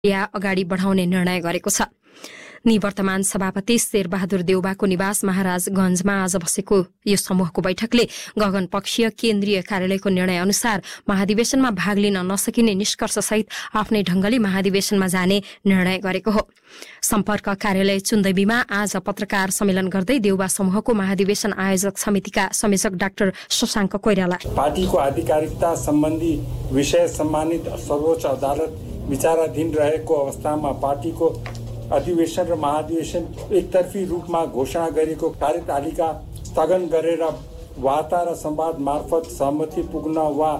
अगाडि बढाउने निर्णय गरेको छ। निवर्तमान सभापति शेरबहादुर देउबाको निवास महाराजगंजमा आज बसेको यो समूहको बैठकले गगनपक्षीय केन्द्रीय कार्यालयको निर्णय अनुसार महाधिवेशनमा भाग लिन नसकिने निष्कर्षसहित आफ्नै ढंगले महाधिवेशनमा जाने निर्णय गरेको हो। सम्पर्क कार्यालय चुन्दैबीमा आज पत्रकार सम्मेलन गर्दै देउबा समूहको महाधिवेशन आयोजक समितिका संयोजक डाक्टर शशाङ्क कोइराला, पार्टीको आधिकारिकता सम्बन्धी विषय सम्मानित सर्वोच्च अदालत विचाराधीन रहेको अवस्थामा पार्टीको अधिवेशन र महाधिवेशन एकतर्फी रूपमा घोषणा गरेको कार्यतालिका स्थगन गरेर वार्ता र संवाद मार्फत सहमति पुग्न वा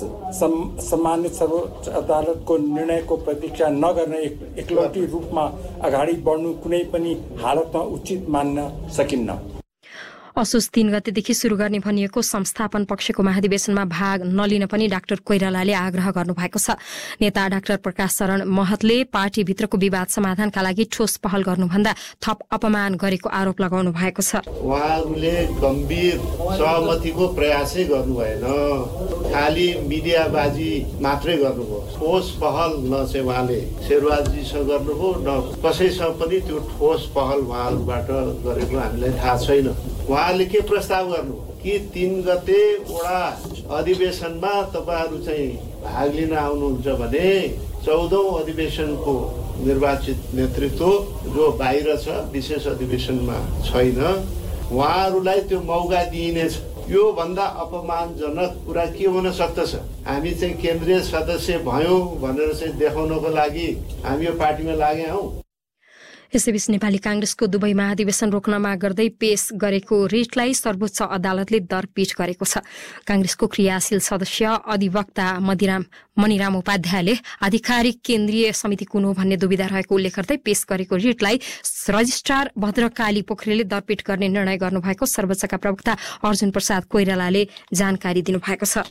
सम्मानित सर्वोच्च अदालतको निर्णयको प्रतीक्षा नगर्ने एकलौटी रूपमा अगाडि बढ्नु कुनै पनि हालतमा उचित मान्न सकिन्न। असोज 3 गतेदेखि शुरू गर्ने भनिएको संस्थापन पक्षको महाधिवेशनमा भाग नलिन पनि डाक्टर कोइरालाले आग्रह गर्नुभएको छ। नेता डाक्टर प्रकाश शरण महतले पार्टीभित्रको विवाद समाधानका लागि ठोस पहल गर्नुभन्दा थप अपमान गरेको आरोप लगाउनु भएको छ। उहाँहरूले गम्भीर सहमतिको प्रयासै गर्नु भएन, खाली मिडियाबाजी मात्रै गर्नुभयो। ठोस पहल न चाहिँ उहाँले शेरबहादुरजीसँग गर्नुभयो, न कसैसँग पनि त्यो ठोस पहल उहाँहरूबाट गरेको हामीलाई थाहा छैन। उहाँले के प्रस्ताव गर्नु कि 3 गते वडा अधिवेशनमा तपाईहरु चाहिँ भाग लिन आउनुहुन्छ भने 14औं अधिवेशनको निर्वाचित नेतृत्व जो बाहिर छ, विशेष अधिवेशनमा छैन, उहाँहरूलाई त्यो मौका दिइनेछ। यो भन्दा अपमानजनक कुरा के हुन सक्दछ? हामी चाहिँ केन्द्रीय सदस्य भयौं भनेर चाहिँ देखाउनको लागि हामी यो पार्टीमा लागे हौं। यसैबीच नेपाली कांग्रेसको दुवै महाधिवेशन रोक्न माग गर्दै पेश गरेको रिटलाई सर्वोच्च अदालतले दरपीठ गरेको छ। कांग्रेसको क्रियाशील सदस्य अधिवक्ता मणिराम उपाध्यायले आधिकारिक केन्द्रीय समिति कुन हो भन्ने दुविधा रहेको उल्लेख गर्दै पेश गरेको रिटलाई रजिस्ट्रार भद्रकाली पोखरेलले दरपीठ गर्ने निर्णय गर्नुभएको सर्वोच्चका प्रवक्ता अर्जुन प्रसाद कोइरालाले जानकारी दिनुभएको छ।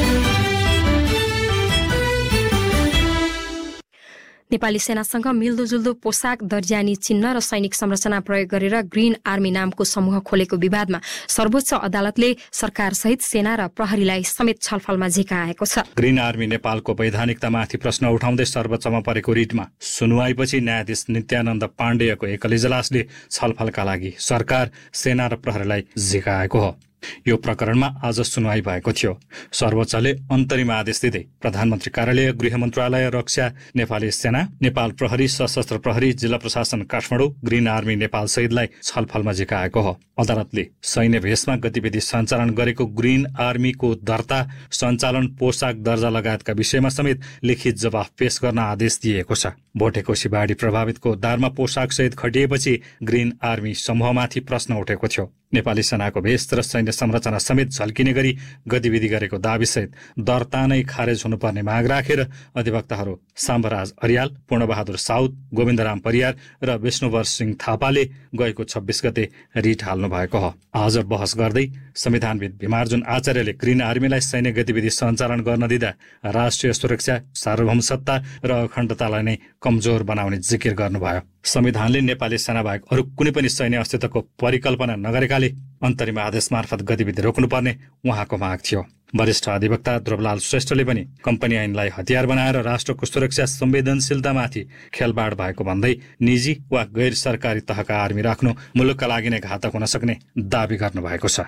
नेपाली सेनासँग मिल्दोजुल्दो पोसाक, दर्जानी चिन्ह र सैनिक संरचना प्रयोग गरेर ग्रीन आर्मी नामको समूह खोलेको विवादमा सर्वोच्च अदालतले सरकारसहित सेना र प्रहरीलाई समेत छलफलमा झिकाएको छ। ग्रीन आर्मी नेपालको वैधानिकतामाथि प्रश्न उठाउँदै सर्वोच्चमा परेको रिटमा सुनवाईपछि न्यायाधीश नित्यानन्द पाण्डेयको एकल इजलासले छलफलका लागि सरकार, सेना र प्रहरीलाई झिकाएको हो। यो प्रकरणमा आज सुनवाई भएको थियो। सर्वोच्चले अन्तरिम आदेश दिँदै प्रधानमन्त्री कार्यालय, गृह मन्त्रालय, रक्षा, नेपाली सेना, नेपाल प्रहरी, सशस्त्र प्रहरी, जिल्ला प्रशासन काठमाडौँ, ग्रीन आर्मी नेपाल सहितलाई छलफलमा झिकाएको हो। अदालतले सैन्य भेषमा गतिविधि सञ्चालन गरेको ग्रीन आर्मीको दर्ता, सञ्चालन, पोसाक, दर्जा लगायतका विषयमा समेत लिखित जवाफ पेश गर्न आदेश दिएको छ। भोटेकोशी बाढी प्रभावितको उद्धारमा पोसाक सहित खटिएपछि ग्रीन आर्मी समूहमाथि प्रश्न उठेको थियो। नेपाली सेनाको भेष र सैन्य संरचना समेत झल्किने गरी गतिविधि गरेको दाबीसहित दर्ता नै खारेज हुनुपर्ने माग राखेर अधिवक्ताहरू साम्बराज अर्याल, पूर्णबहादुर साउद, गोविन्दराम परियार र विष्णुवर सिंह थापाले गएको 26 गते रिट हाल्नु भएको हो। आज बहस गर्दै संविधानविद भीमार्जुन आचार्यले ग्रीन आर्मीलाई सैन्य गतिविधि सञ्चालन गर्न दिँदा राष्ट्रिय सुरक्षा, सार्वभौमसत्ता र अखण्डतालाई नै कमजोर बनाउने जिकिर गर्नुभयो। संविधानले नेपाली सेना बाहेक अरू कुनै पनि सैन्य अस्तित्वको परिकल्पना नगरेकाले अन्तरिम आदेश मार्फत गतिविधि रोक्नुपर्ने उहाँको माग थियो। वरिष्ठ अधिवक्ता ध्रुवलाल श्रेष्ठले पनि कम्पनी ऐनलाई हतियार बनाएर राष्ट्रको सुरक्षा संवेदनशीलतामाथि खेलबाड भएको भन्दै निजी वा गैर सरकारी तहका आर्मी राख्नु मुलुकका लागि नै घातक हुन सक्ने दावी गर्नुभएको छ।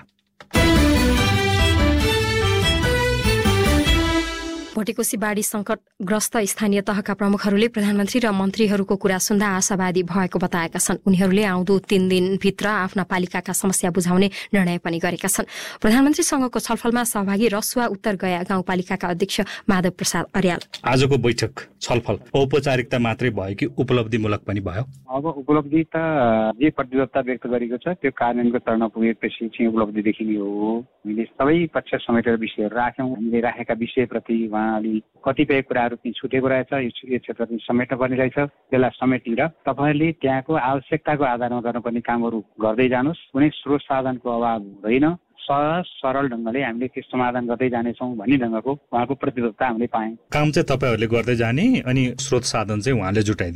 भोटेकोशी बाढी संकटग्रस्त स्थानीय तहका प्रमुखहरूले प्रधानमन्त्री र मन्त्रीहरूको कुरा सुन्दा आशावादी भएको बताएका छन्। उनीहरूले आउँदो 3 दिनभित्र आफ्ना पालिकाका समस्या बुझाउने निर्णय पनि गरेका छन्। प्रधानमन्त्रीसँगको छलफलमा सहभागी रसुवा उत्तर गया गाउँपालिकाका अध्यक्ष माधव प्रसाद अर्याल, आजको बैठक छलफल औपचारिकता मात्रै भयो कि उपलब्धिमूलक पनि भयो? अब उपलब्धि त जे प्रतिबद्धता व्यक्त गरेको छ त्यो कार्यान्वयनको चरणमा पुगेपछि चाहिँ उपलब्धि देखिने हो। हामीले सबै पक्ष समेटेर विषयहरू राख्यौँ। हामीले राखेका विषयप्रति उहाँले कतिपय कुराहरू चाहिँ छुटेको रहेछ, यो क्षेत्र पनि समेट्न पर्ने रहेछ। त्यसलाई समेटेर तपाईँहरूले त्यहाँको आवश्यकताको आधारमा गर्नुपर्ने कामहरू गर्दै जानुहोस्। कुनै स्रोत साधनको अभाव हुँदैन। सहज सरल ढङ्गले हामीले त्यो समाधान गर्दै जानेछौँ भन्ने ढङ्गको उहाँको प्रतिबद्धता हामीले पायौँ। काम चाहिँ तपाईँहरूले गर्दै जाने अनि स्रोत साधन चाहिँ उहाँले जुटाइदिने?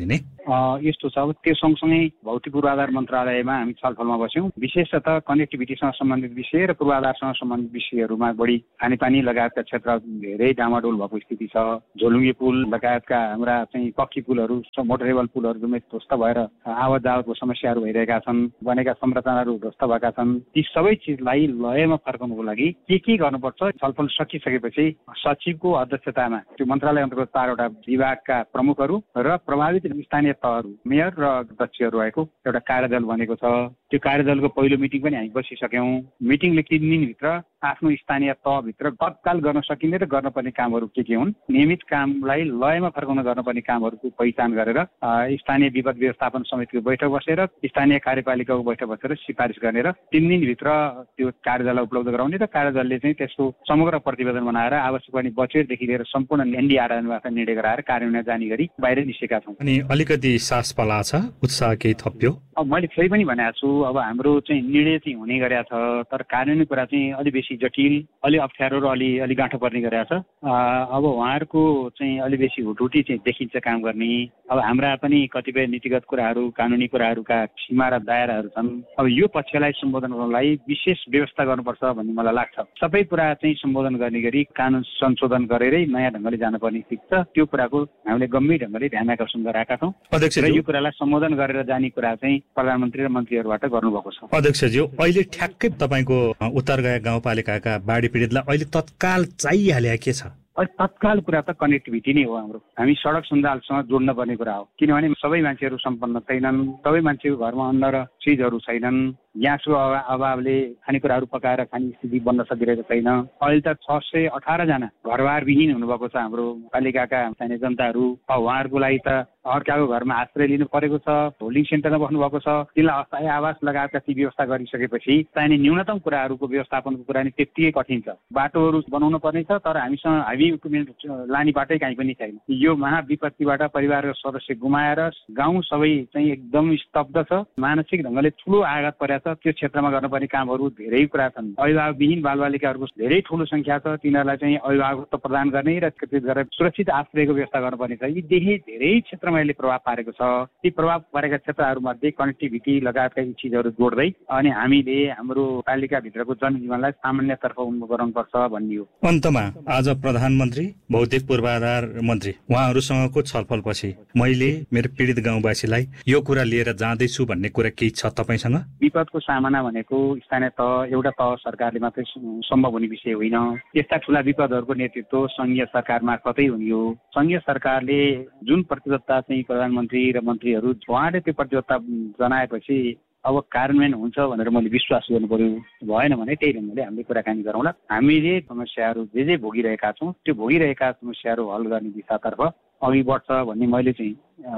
यस्तो छ। त्यो सँगसँगै भौतिक पूर्वाधार मन्त्रालयमा हामी छलफलमा बस्यौँ। विशेषतः कनेक्टिभिटीसँग सम्बन्धित विषय र पूर्वाधारसँग सम्बन्धित विषयहरूमा बढी खानेपानी लगायतका क्षेत्र धेरै डामाडोल भएको स्थिति छ। झोलुङ्गे पुल लगायतका हाम्रा चाहिँ पक्की पुलहरू, मोटरेबल पुलहरू समेत ध्वस्त भएर आवत जावतको समस्याहरू भइरहेका छन्। बनेका संरचनाहरू ध्वस्त भएका छन्। ती सबै चिजलाई लयमा फर्काउनको लागि के गर्नुपर्छ, छलफल सकिसकेपछि सचिवको अध्यक्षतामा त्यो मन्त्रालय अन्तर्गत 4वटा विभागका प्रमुखहरू र प्रभावित स्थानीय तहहरू, मेयर र अध्यक्षहरू रहेको एउटा कार्यदल बनेको छ। त्यो कार्यदलको पहिलो मिटिङ पनि हामी बसिसक्यौँ। मिटिङले 3 दिनभित्र आफ्नो स्थानीय तहभित्र तत्काल गर्न सकिने र गर्नुपर्ने कामहरू के हुन्, नियमित कामलाई लयमा फर्काउन गर्नुपर्ने कामहरूको पहिचान गरेर स्थानीय विपद व्यवस्थापन समितिको बैठक बसेर स्थानीय कार्यपालिकाको बैठक बसेर सिफारिस गर्ने र 3 दिनभित्र त्यो कार्यदललाई उपलब्ध गराउने र कार्यदलले चाहिँ त्यसको समग्र प्रतिवेदन बनाएर आवश्यक पर्ने बजेटदेखि लिएर सम्पूर्ण एनडीआरएमबाट निर्णय गराएर कार्यान्वयन जाने गरी बाहिर निस्केका छौँ। अनि अलिकति सास पला छ, उत्साह केही थप्यो? अब मैले फेरि पनि भनेको छु, अब हाम्रो चाहिँ निर्णय चाहिँ हुने गरेको छ, तर कार्यान्वयन कुरा चाहिँ अलि बेसी जटिल, अलि अप्ठ्यारो र अलि गाँठो पर्ने गरेको छ। अब उहाँहरूको चाहिँ अलि बेसी हुटुटी चाहिँ देखिन्छ काम गर्ने। अब हाम्रा पनि कतिपय नीतिगत कुराहरू, कानुनी कुराहरूका सीमा र दायराहरू छन्। अब यो पक्षलाई सम्बोधन गर्नलाई विशेष व्यवस्था गर्नुपर्छ भन्ने मलाई लाग्छ। सबै कुरा चाहिँ सम्बोधन गर्ने गरी कानुन संशोधन गरेरै नयाँ ढङ्गले जानुपर्ने स्थिति छ। त्यो कुराको हामीले गम्भीर ढङ्गले ध्यान आकर्षण गराएका छौँ र यो कुरालाई सम्बोधन गरेर जाने कुरा चाहिँ प्रधानमन्त्री र मन्त्रीहरूबाट गर्नुभएको छ। अध्यक्षज्यू, अहिले ठ्याक्कै तपाईँको उत्तरगया गाउँपालिकाका बाढी पीडितलाई अहिले तत्काल चाहिहाले के छ? अहिले तत्काल कुरा त कनेक्टिभिटी नै हो। हाम्रो हामी सडक सञ्जालसँग जोड्न पर्ने कुरा हो, किनभने सबै मान्छेहरू सम्पन्न छैनन्, सबै मान्छेको घरमा अन्न र चिजहरू छैनन्। ग्यासको अभावले खानेकुराहरू पकाएर खाने स्थिति बन्न सकिरहेको छैन। अहिले त 618 जना घरबार विहीन हुनुभएको छ हाम्रो पालिकाका स्थानीय जनताहरू। उहाँहरूको लागि त अर्काको घरमा आश्रय लिनु परेको छ, होल्डिङ सेन्टरमा बस्नुभएको छ। तिनलाई अस्थायी आवास लगायतका ती व्यवस्था गरिसकेपछि चाहिने न्यूनतम कुराहरूको व्यवस्थापनको कुरा नि त्यत्तिकै कठिन छ। बाटोहरू बनाउनु पर्ने छ, तर हामीसँग हेभी इक्विपमेन्ट लाने बाटै कहीँ पनि छैन। यो महाविपत्तिबाट परिवारको सदस्य गुमाएर गाउँ सबै चाहिँ एकदम स्तब्ध छ। मानसिक ढङ्गले ठुलो आघात परेको छ। त्यो क्षेत्रमा गर्नुपर्ने कामहरू धेरै कुरा छन्। अभिभावकविहीन बालबालिकाहरूको धेरै ठुलो सङ्ख्या छ। तिनीहरूलाई चाहिँ अभिभावकत्व प्रदान गर्ने र गरेर सुरक्षित आश्रयको व्यवस्था गर्नुपर्ने छ। यी धेरै क्षेत्रमा यसले प्रभाव पारेको छ। ती प्रभाव पारेका क्षेत्रहरूमध्ये कनेक्टिभिटी लगायतका यी चिजहरू जोड्दै अनि हामीले हाम्रो पालिकाभित्रको जनजीवनलाई सामान्यतर्फ उन्मुख गराउनुपर्छ भन्ने हो। अन्तमा आज प्रधानमन्त्री, भौतिक पूर्वाधार मन्त्री उहाँहरूसँगको छलफलपछि मैले मेरो पीडित गाउँवासीलाई यो कुरा लिएर जाँदैछु भन्ने कुरा केही छ तपाईँसँग? विपदको सामना भनेको स्थानीय तह, एउटा तह सरकारले मात्रै सम्भव हुने विषय होइन। यस्ता ठुला विपदहरूको नेतृत्व सङ्घीय सरकार मार्फतै हुने हो। सङ्घीय सरकारले जुन प्रतिबद्धता चाहिँ प्रधानमन्त्री र मन्त्रीहरू उहाँले त्यो प्रतिबद्धता जनाएपछि अब कार्यान्वयन हुन्छ भनेर मैले विश्वास गर्नु पर्यो। भएन भने त्यही ढङ्गले हामीले कुराकानी गरौँला। हामीले समस्याहरू जे भोगिरहेका छौँ त्यो भोगिरहेका समस्याहरू हल गर्ने दिशातर्फ अघि बढ्छ भन्ने मैले चाहिँ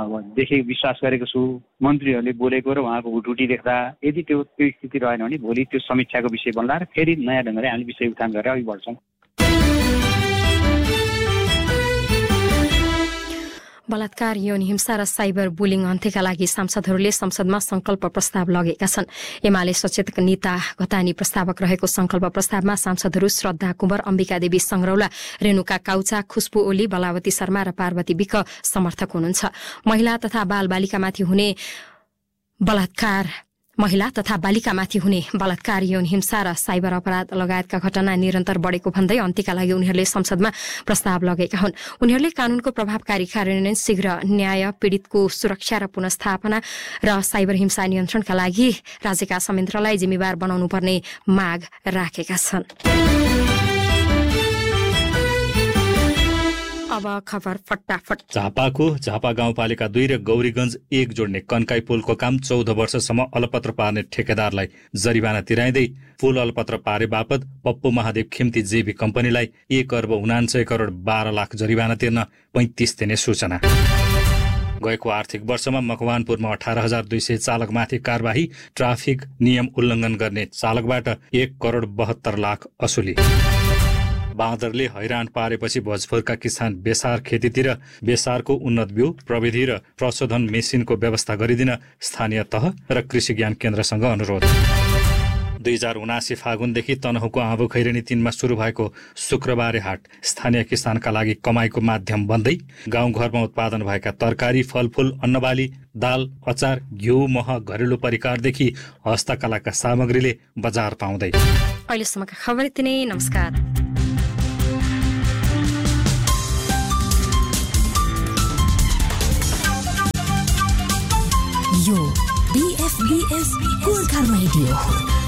विश्वास गरेको छु। मन्त्रीहरूले बोलेको र उहाँको हुटुटी देख्दा यदि त्यो स्थिति रहेन भने भोलि त्यो समीक्षाको विषय बन्ला र फेरि नयाँ ढङ्गले हामी विषय उठान गरेर अघि बढ्छौँ। बलात्कार, यौन हिंसा र साइबर बुलिङ अन्त्यका लागि सांसदहरूले संसदमा संकल्प प्रस्ताव लगेका छन्। एमाले सचेतक नेता घतानी प्रस्तावक रहेको संकल्प प्रस्तावमा सांसदहरू श्रद्धा कुँवर, अम्बिका देवी संग्रौला, रेणुका काउचा, खुशबु ओली, बलावती शर्मा र पार्वती विक समर्थक हुनुहुन्छ। महिला तथा बालिकामाथि हुने बलात्कार, यौन हिंसा र साइबर अपराध लगायतका घटना निरन्तर बढेको भन्दै अन्त्यका लागि उनीहरूले संसदमा प्रस्ताव लगेका हुन्। उनीहरूले कानूनको प्रभावकारी कार्यान्वयन, शीघ्र न्याय, पीडितको सुरक्षा र पुनस्थापना र साइबर हिंसा नियन्त्रणका लागि राज्यका संयन्त्रलाई जिम्मेवार बनाउनु पर्ने माग राखेका छन्। अब खबर फटाफट। झापा गाउँपालिका 2 र गौरीगञ्ज 1 जोड्ने कन्काई पुलको काम 14 वर्षसम्म अलपत्र पार्ने ठेकेदारलाई जरिवाना तिराइँदै पुल अलपत्र पारे बापत पप्पू महादेव खिम्ती जेबी कम्पनीलाई 1,49,12,00,000 जरिवाना तिर्न 35 दिने सूचना। गएको आर्थिक वर्षमा मकवानपुरमा 18,200 चालकमाथि कारबाही, ट्राफिक नियम उल्लङ्घन गर्ने चालकबाट 1,72,00,000 असुली। बाँदरले हैरान पारेपछि भोजपुरका किसान बेसार खेतीतिर बेसारको उन्नत बिउ, प्रविधि र प्रशोधन मेसिनको व्यवस्था गरिदिन स्थानीय तह र कृषि ज्ञान केन्द्रसँग अनुरोध। 2079 फागुनदेखि तनहुँको आँबु खैरेनी 3 मा सुरु भएको शुक्रबारे हाट स्थानीय किसानका लागि कमाईको माध्यम बन्दै गाउँघरमा उत्पादन भएका तरकारी, फलफूल, अन्नबाली दाल, अचार, घिउ, मह, घरेलु परिकारदेखि हस्तकलाका सामग्रीले बजार पाउँदै। अहिलेसम्मका खबर यति नै। नमस्कार। यो BFBS गोर्खा रेडियो।